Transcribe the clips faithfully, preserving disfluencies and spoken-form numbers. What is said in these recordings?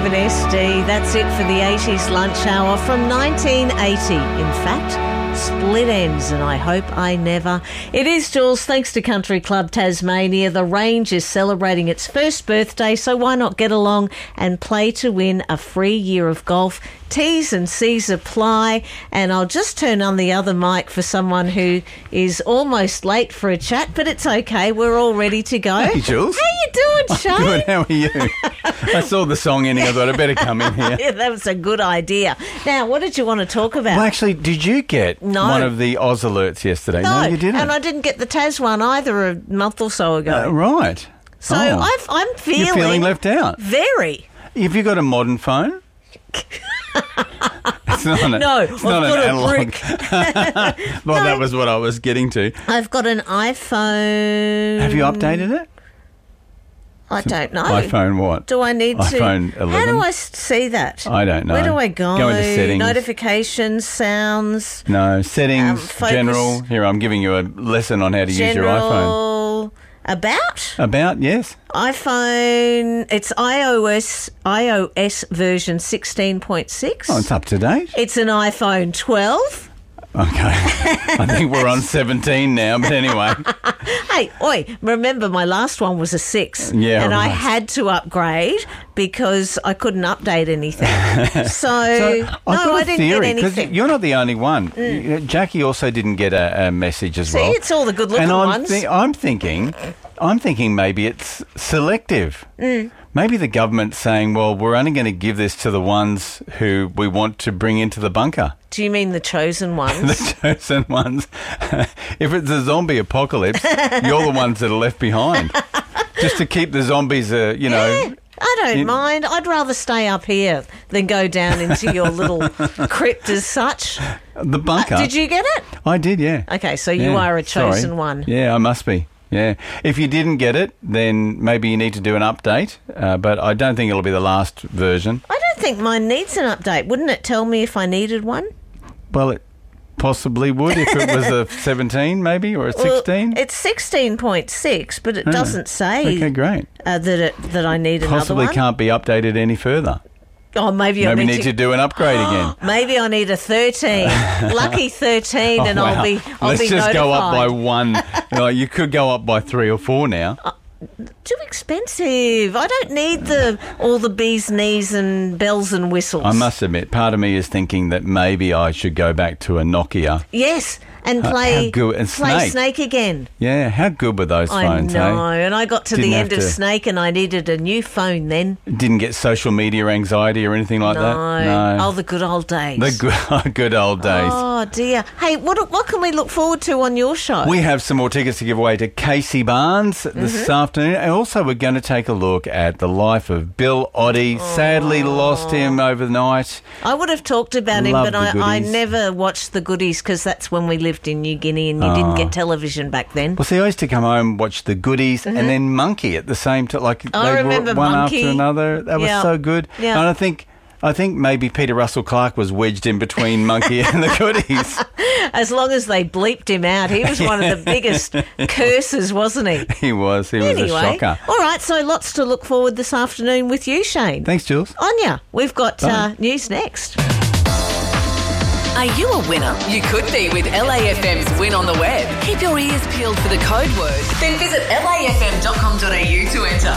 Melbourne S D. That's it for the eighties lunch hour from nineteen eighty. In fact, split ends, and I hope I never. It is, Jules, thanks to Country Club Tasmania. The range is celebrating its first birthday, so why not get along and play to win a free year of golf? T's and C's apply, and I'll just turn on the other mic for someone who is almost late for a chat, but it's okay. We're all ready to go. Hey, Jules. How you doing, Shane? I'm good. How are you? I saw the song ending. I thought I better come in here. Yeah, that was a good idea. Now, what did you want to talk about? Well, actually, did you get No. one of the Oz alerts yesterday? No, you didn't. and I didn't get the Tas one either a month or so ago. Uh, right. so Oh. I've, I'm feeling... You're feeling left out. Very. Have you got a modern phone? It's not a, No, it's I've not got an a analog. brick. Well, No. that was what I was getting to. I've got an iPhone... Have you updated it? I don't know. iPhone what? Do I need to... iPhone eleven? How do I s- see that? I don't know. Where do I go? Go into settings. Notifications, sounds... No, settings, Um, focus- general. Here, I'm giving you a lesson on how to use your iPhone. General... About? About, yes. iPhone... It's iOS, iOS version sixteen point six. Oh, it's up to date. It's an iPhone twelve. Okay. I think we're on seventeen now, but anyway. Hey, oi, remember my last one was a six. Yeah, And I right. had to upgrade because I couldn't update anything. So, So no, I've got I a didn't theory, get anything. you're not the only one. You- Jackie also didn't get a, a message as See, well. it's all the good-looking and I'm ones. thi- I'm thinking, I'm thinking maybe it's selective. Mm. Maybe the government's saying, well, we're only going to give this to the ones who we want to bring into the bunker. Do you mean the chosen ones? The chosen ones. If it's a zombie apocalypse, you're the ones that are left behind. Just to keep the zombies, uh, you know... Yeah, I don't in- mind. I'd rather stay up here than go down into your little crypt as such. The bunker. Uh, did you get it? I did, yeah. Okay, so you Yeah, are a chosen sorry. one. Yeah, I must be. Yeah. If you didn't get it, then maybe you need to do an update. Uh, but I don't think it'll be the last version. I don't think mine needs an update. Wouldn't it tell me if I needed one? Well, it possibly would if it was a seventeen, maybe, or a sixteen. Well, it's sixteen point six, but it Ah, doesn't say Okay, great. uh, that it, that I need Possibly another one. can't be updated any further. Oh, maybe I Maybe need, need to do an upgrade again. Maybe I need a thirteen. Lucky thirteen, Oh, and wow. I'll be I'll Let's be just notified. go up by one. Like, you could go up by three or four now. Too expensive. I don't need the all the bees knees and bells and whistles. I must admit, part of me is thinking that maybe I should go back to a Nokia. Yes, and How- play how good- and play Snake. Snake again. Yeah, how good were those I phones, know, eh? and I got to Didn't the have end of to- Snake, and I needed a new phone then. Didn't get social media anxiety or anything like no. that? No. Oh, the good old days. The good, good old days. Oh dear. Hey, what what can we look forward to on your show? We have some more tickets to give away to Casey Barnes this Mm-hmm. afternoon. And also we're going to take a look at the life of Bill Oddie. Sadly lost him overnight. I would have talked about him, Love but the I, I goodies. never watched the goodies because that's when we lived in New Guinea and you didn't get television back then. Well, see, I used to come home, watch the goodies, and then Monkey at the same time. Like Mm-hmm. I they remember were one Monkey. after another. That was Yeah. so good. Yeah. And I think... I think maybe Peter Russell Clark was wedged in between Monkey and the goodies. As long as they bleeped him out, he was one of the biggest cursors, wasn't he? He was. He was Anyway, a shocker. all right, so lots to look forward this afternoon with you, Shane. Thanks, Jules. Anya, we've got Bye. uh, news next. Are you a winner? You could be with L A F M's Win on the Web. Keep your ears peeled for the code word. Then visit L A F M dot com dot A U to enter.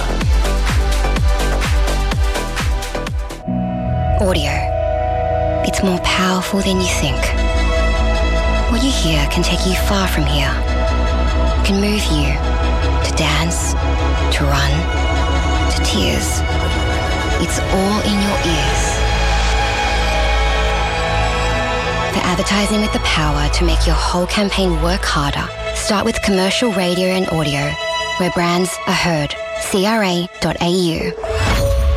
Audio. It's more powerful than you think. What you hear can take you far from here. It can move you to dance, to run, to tears. It's all in your ears. For advertising with the power to make your whole campaign work harder, start with commercial radio and audio, where brands are heard. C R A dot A U.